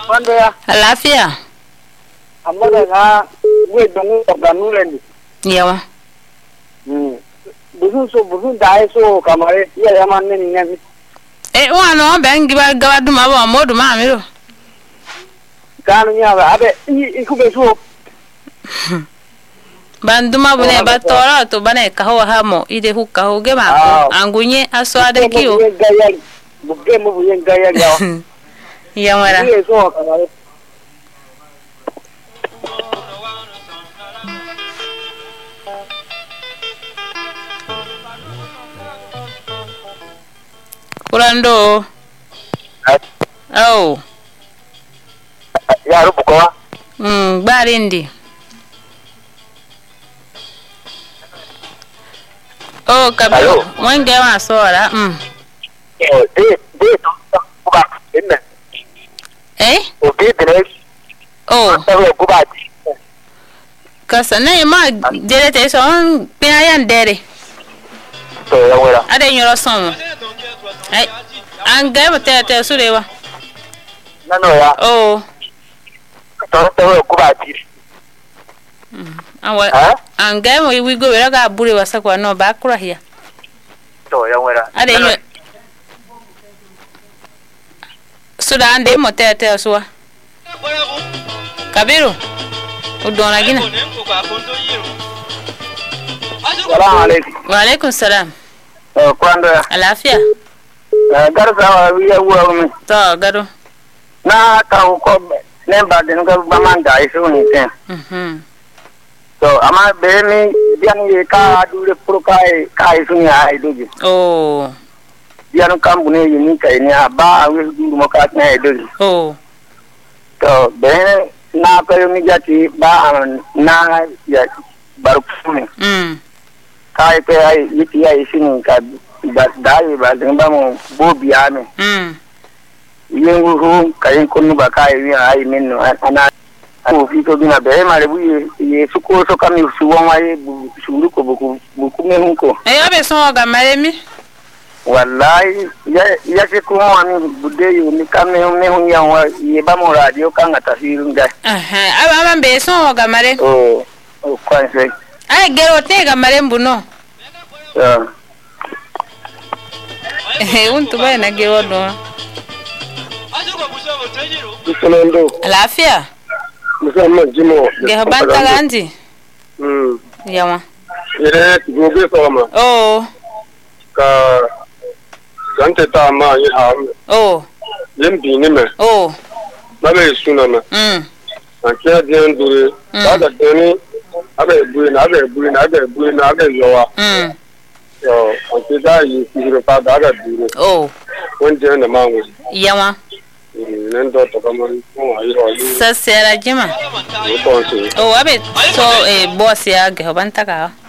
Mandea. Àlàáfíà. Amada na we dongu oganu lendi. Yawa. Busun dai so kamare ya yamanne ni ngi. Wa no ben giba duma ba modu ma mi ro. Kanu nya ba abe ikube so. Banduma bune ba tora to bane ka ho ha mo ide hu ka ho ge ma ko angunye aso ade kiyo. Buge mo buyen gaya yawa. Yamara. Ni so kamare. Kurando. Oh. Ya rubu ko. Barindi. Oh, kabelo. Mwenge wa sora. Oh. Kasa na ma derete so on pinayan dere. To ya wera. Ade nyoro son. Ai. Anga mate surewa. Nano ya. Oh. To ko ba ti. Awa. Anga mo we go wera ga bure wasa kwa no ba kura hia. To ya wera. Ade nyo. Suda ande mo tete so. Kabiru. Udona gina. Salam alaikum. Wa alaikum salam. Kwando ya. Àlàáfíà. Garza wa wiya wo mi. To gado. Na ka ko nemba den ga bamanda isu ni ten. So ama be mi bian ye ka dure pro ka isu ni ai doji. Oh. Bian kambu ne yini ka ni aba awi du mo ka na ai doji. Oh. To be na ka yo mi jati ba na ya barku ni. Kai pe ai yiti ai isu ni ka dai ba den ba mo bobi ame. Yengu hu kayin kunu ba kai wi ai minno ana ko fi to bina be ma le bu ye suko so kam yu suwon ai suru ko buku me hunko Abe so ga maremi wallahi ya ke ko ami budde yu ni kam me hun ya wa ye ba mo radio kan ata firun ga aba be so ga mare o kwa se ai gero te ga mare mbuno untu ba na gero do Àlàáfíà. Musamman jimo. Ge banta ganji. Yawa. Ire gobe sama. Oh. Ka gante ta ma yi ha. Oh. Yin bi ni me. Oh. Na be suna ma. An kiya den dure. Ba da deni abe buri na yawa. Yo, an ki da yi hiro pa da dure. Oh. Wonje na ma ngi. Yawa. Nendo to kamar ko ayi ro yi. Sasera jima. Ko so. Oh, abe so boss ya ge banta ka.